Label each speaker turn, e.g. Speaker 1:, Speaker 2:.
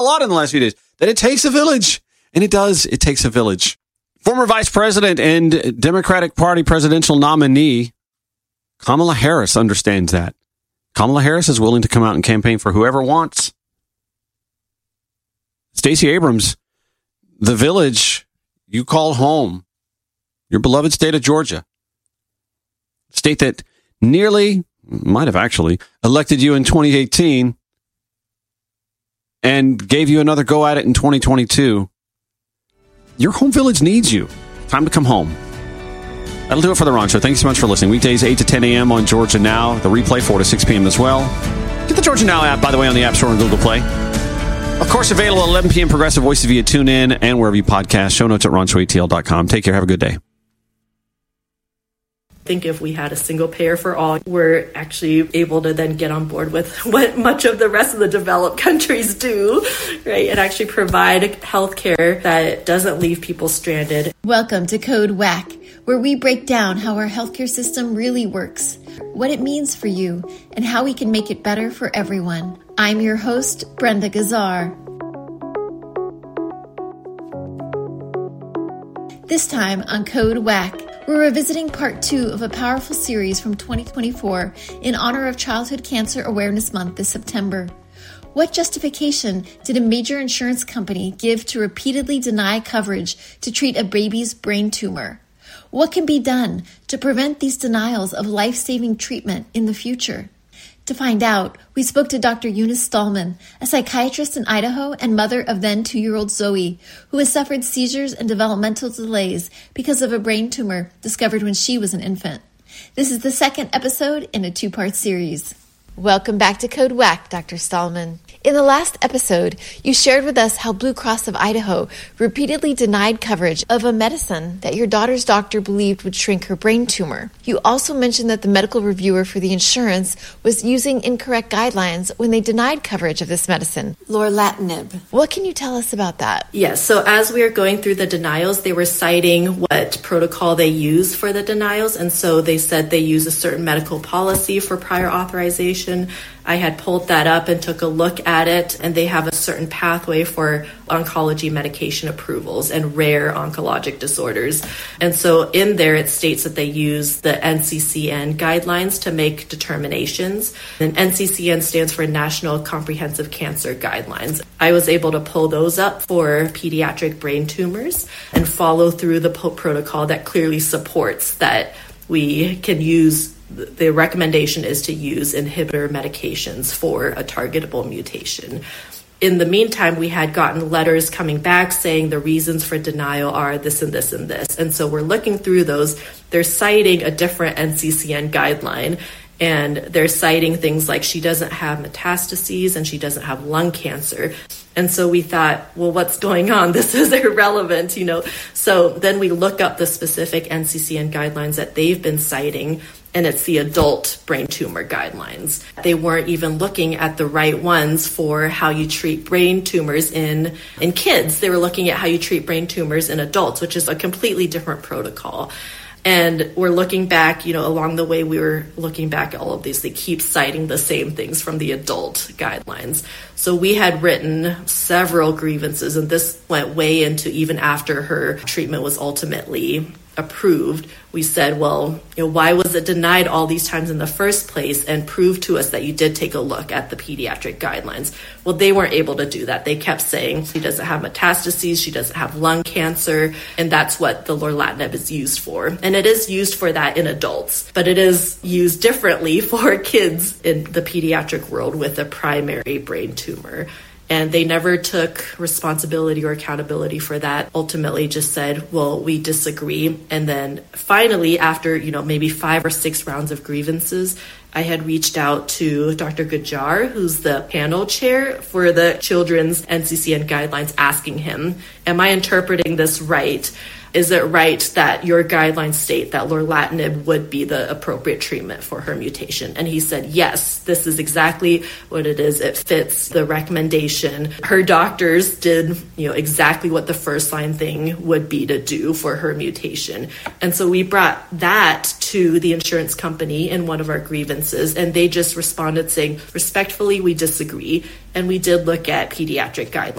Speaker 1: a lot in the last few days, that it takes a village. And it does. It takes a village. Former Vice President and Democratic Party presidential nominee Kamala Harris understands that. Kamala Harris is willing to come out and campaign for whoever wants. Stacey Abrams, the village you call home, your beloved state of Georgia, state that nearly, might have actually, elected you in 2018 and gave you another go at it in 2022. Your home village needs you. Time to come home. That'll do it for The Ron Show. Thanks so much for listening. Weekdays 8 to 10 a.m. on Georgia Now. The replay 4 to 6 p.m. as well. Get the Georgia Now app, by the way, on the App Store and Google Play. Of course, available at 11 p.m. Progressive Voice via TuneIn and wherever you podcast. Show notes at ronshowatl.com. Take care. Have a good day.
Speaker 2: I think if we had a single payer for all, we're actually able to then get on board with what much of the rest of the developed countries do, right? And actually provide health care that doesn't leave people stranded.
Speaker 3: Welcome to Code WACK, where we break down how our healthcare system really works, what it means for you, and how we can make it better for everyone. I'm your host, Brenda Gazzar. This time on Code WACK, we're revisiting part 2 of a powerful series from 2024 in honor of Childhood Cancer Awareness Month this September. What justification did a major insurance company give to repeatedly deny coverage to treat a baby's brain tumor? What can be done to prevent these denials of life-saving treatment in the future? To find out, we spoke to Dr. Eunice Stallman, a psychiatrist in Idaho and mother of then 2-year-old Zoe, who has suffered seizures and developmental delays because of a brain tumor discovered when she was an infant. This is the second episode in a 2-part series. Welcome back to Code WACK, Dr. Stallman. In the last episode, you shared with us how Blue Cross of Idaho repeatedly denied coverage of a medicine that your daughter's doctor believed would shrink her brain tumor. You also mentioned that the medical reviewer for the insurance was using incorrect guidelines when they denied coverage of this medicine, lorlatinib. What can you tell us about that?
Speaker 2: Yes, so as we were going through the denials, they were citing what protocol they use for the denials, and so they said they use a certain medical policy for prior authorization. I had pulled that up and took a look at it, and they have a certain pathway for oncology medication approvals and rare oncologic disorders. And so in there, it states that they use the NCCN guidelines to make determinations. And NCCN stands for National Comprehensive Cancer Guidelines. I was able to pull those up for pediatric brain tumors and follow through the protocol that clearly supports that we can use. The recommendation is to use inhibitor medications for a targetable mutation. In the meantime, we had gotten letters coming back saying the reasons for denial are this and this and this. And so we're looking through those. They're citing a different NCCN guideline, and they're citing things like she doesn't have metastases and she doesn't have lung cancer. And so we thought, well, what's going on? This is irrelevant, So then we look up the specific NCCN guidelines that they've been citing, and it's the adult brain tumor guidelines. They weren't even looking at the right ones for how you treat brain tumors in kids. They were looking at how you treat brain tumors in adults, which is a completely different protocol. And we're looking back, along the way we were looking back at all of these, they keep citing the same things from the adult guidelines. So we had written several grievances, and this went way into even after her treatment was ultimately approved. We said, well, why was it denied all these times in the first place, and prove to us that you did take a look at the pediatric guidelines. Well, they weren't able to do that. They kept saying she doesn't have metastases, she doesn't have lung cancer, and that's what the lorlatinib is used for. And it is used for that in adults, but it is used differently for kids in the pediatric world with a primary brain tumor. And they never took responsibility or accountability for that. Ultimately just said, well, we disagree. And then finally, after, maybe 5 or 6 rounds of grievances, I had reached out to Dr. Gajar, who's the panel chair for the children's NCCN guidelines, asking him, am I interpreting this right? is it right that your guidelines state that lorlatinib would be the appropriate treatment for her mutation? And he said, yes, this is exactly what it is. It fits the recommendation. Her doctors did, exactly what the first line thing would be to do for her mutation. And so we brought that to the insurance company in one of our grievances, and they just responded saying, respectfully, we disagree. And we did look at pediatric guidelines.